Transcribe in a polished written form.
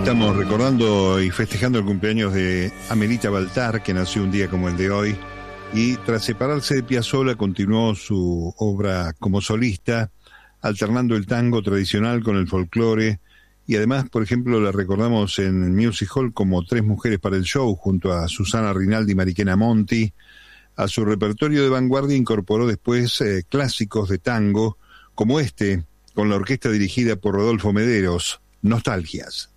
Estamos recordando y festejando el cumpleaños de Amelita Baltar, que nació un día como el de hoy, y tras separarse de Piazzolla continuó su obra como solista, alternando el tango tradicional con el folclore, y además, por ejemplo, la recordamos en Music Hall como Tres Mujeres para el Show, junto a Susana Rinaldi y Mariquena Monti. A su repertorio de vanguardia incorporó después clásicos de tango, como este, con la orquesta dirigida por Rodolfo Mederos, Nostalgias.